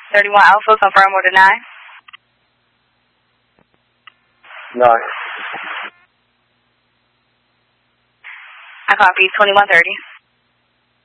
31 Alpha, confirm order 9. 9. I copy 2130.